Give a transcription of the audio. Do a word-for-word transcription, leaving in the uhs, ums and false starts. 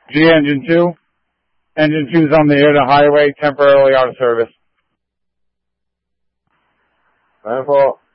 G engine two. Engine two's on the air to highway, temporarily out of service. nine four.